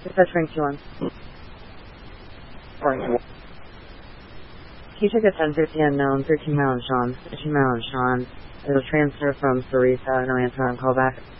Dispatch rank 2-1. He took a 1050 unknown, 13 mile and Sean. 13 mile and Sean. It was transfer from Sarita and Atlanta on callback.